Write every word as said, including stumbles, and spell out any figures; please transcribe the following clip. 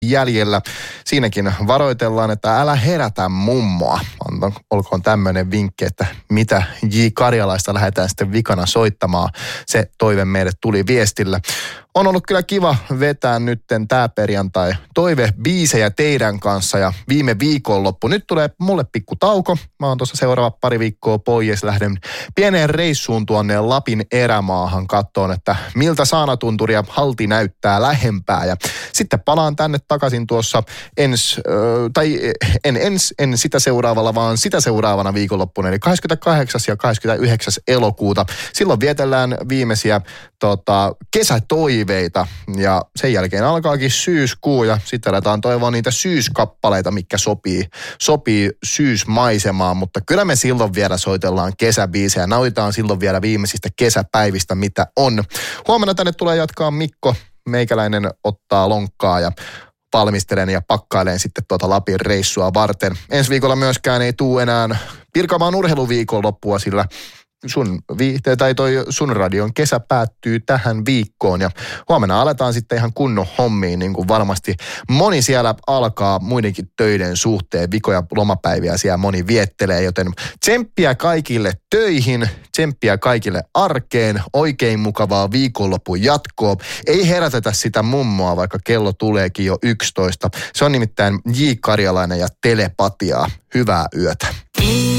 jäljellä. Siinäkin varoitellaan, että älä herätä mummoa. Olkoon tämmöinen vinkki, että mitä J. Karjalaista lähdetään sitten vikana soittamaan. Se toive meille tuli viestillä. On ollut kyllä kiva vetää nytten tää perjantai toivebiisejä teidän kanssa ja viime viikonloppu. Nyt tulee mulle pikku tauko. Mä oon tuossa seuraava pari viikkoa pois. Lähden pieneen reissuun tuonne Lapin erämaahan kattoon, että miltä Saanatunturi ja Halti näyttää lähempää. Ja sitten palaan tänne takaisin tuossa ens, äh, tai en ens, en sitä seuraavalla, vaan sitä seuraavana viikonloppuna. Eli kahdeskymmeneskahdeksas ja kahdeskymmenesyhdeksäs elokuuta. Silloin vietellään viimeisiä tota, kesätoiveita ja sen jälkeen alkaakin syyskuu ja sitten aletaan toivoa niitä syyskappaleita, mitkä sopii, sopii syysmaisemaan, mutta kyllä me silloin vielä soitellaan kesäbiisejä, nautitaan silloin vielä viimeisistä kesäpäivistä, mitä on. Huomenna tänne tulee jatkaa Mikko, meikäläinen ottaa lonkkaa ja valmistelen ja pakkailen sitten tuota Lapin reissua varten. Ensi viikolla myöskään ei tule enää Pirkanmaan urheiluviikonloppua, sillä sun viihte, tai toi sun radion kesä päättyy tähän viikkoon ja huomenna aletaan sitten ihan kunnon hommiin, niin kuin varmasti moni siellä alkaa muidenkin töiden suhteen, vikoja lomapäiviä siellä moni viettelee, joten tsemppiä kaikille töihin, tsemppiä kaikille arkeen, oikein mukavaa viikonlopun jatkoa. Ei herätetä sitä mummoa, vaikka kello tuleekin jo yksitoista. Se on nimittäin J. Karjalainen ja Telepatiaa. Hyvää yötä.